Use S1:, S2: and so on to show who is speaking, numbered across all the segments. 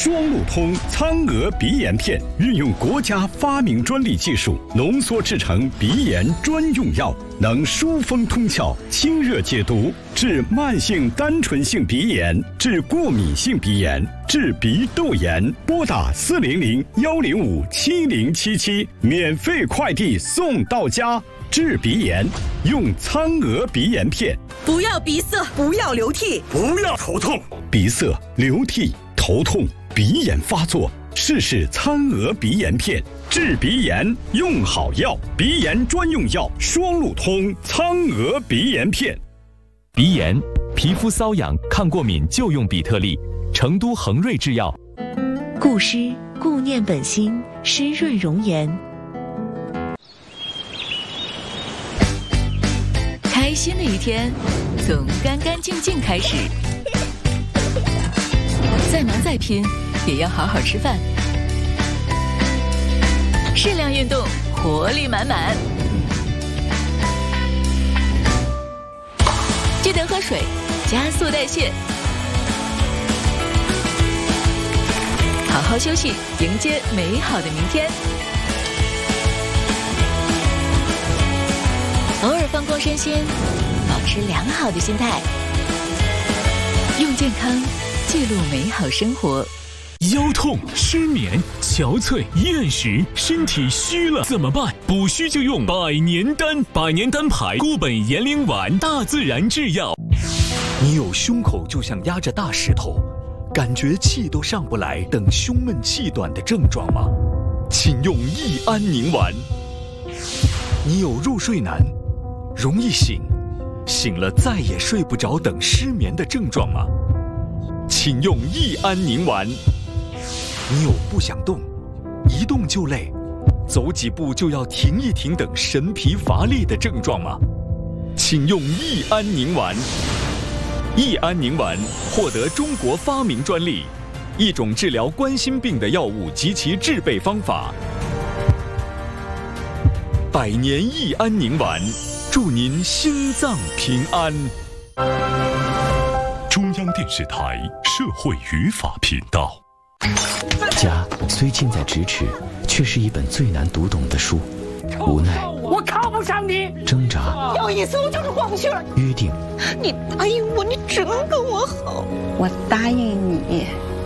S1: 双路通苍鹅鼻炎片，运用国家发明专利技术浓缩制成鼻炎专用药，能疏风通窍、清热解毒，治慢性单纯性鼻炎，治过敏性鼻炎，治鼻窦炎。拨打400-105-7077，免费快递送到家。治鼻炎用苍鹅鼻炎片。
S2: 不要鼻塞，不要流涕，
S1: 不要头痛。鼻塞、流涕、头痛、鼻炎发作，试试苍鹅鼻炎片。治鼻炎用好药，鼻炎专用药双路通苍鹅鼻炎片。
S3: 鼻炎、皮肤瘙痒、抗过敏就用比特利，成都恒瑞制药。
S4: 固湿固念本心，湿润容颜。
S5: 开心的一天，从干干净净开始。再忙再拼，也要好好吃饭。适量运动，活力满满。记得喝水，加速代谢。好好休息，迎接美好的明天。偶尔放空身心，保持良好的心态，用健康记录美好生活。
S6: 腰痛、失眠、憔悴、厌食，身体虚了怎么办？补虚就用百年丹，百年丹牌固本延龄丸，大自然制药。
S7: 你有胸口就像压着大石头，感觉气都上不来等胸闷气短的症状吗？请用益安宁丸。你有入睡难、容易醒了再也睡不着等失眠的症状吗？请用益安宁丸。你有不想动、一动就累、走几步就要停一停等神疲乏力的症状吗？请用益安宁丸。益安宁丸获得中国发明专利，一种治疗冠心病的药物及其制备方法。百年益安宁丸，祝您心脏平安。
S8: 中央电视台社会语法频道。
S9: 家虽近在咫尺，却是一本最难读懂的书。无奈，
S10: 我靠不上你；
S9: 挣扎，
S10: 有意思我就是黄雀。
S9: 约定，
S10: 你答应我，你只能跟我好。
S11: 我答应你。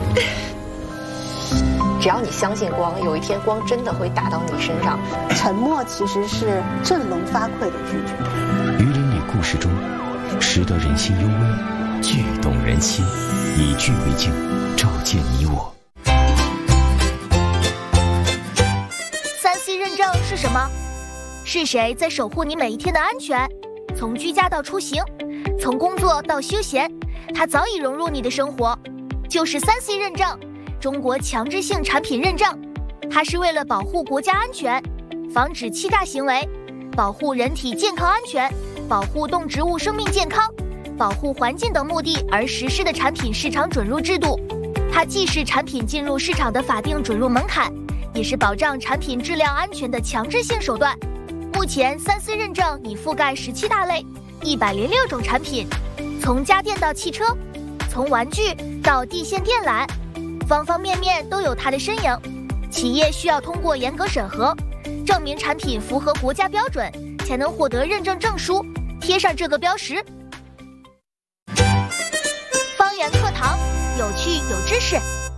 S12: 只要你相信光，有一天光真的会打到你身上。
S11: 沉默其实是振聋发聩的拒绝。
S9: 榆林里故事中，识得人心幽微，句动人心，以句为镜，照见你我。
S13: 3C 认证是什么？是谁在守护你每一天的安全？从居家到出行，从工作到休闲，它早已融入你的生活。就是3C 认证，中国强制性产品认证。它是为了保护国家安全，防止欺诈行为，保护人体健康安全，保护动植物生命健康，保护环境等目的而实施的产品市场准入制度。它既是产品进入市场的法定准入门槛，也是保障产品质量安全的强制性手段。目前3C 认证已覆盖17大类，106种产品，从家电到汽车，从玩具到地线电缆，方方面面都有它的身影。企业需要通过严格审核，证明产品符合国家标准，才能获得认证证书，贴上这个标识。方圆课堂，有趣有知识。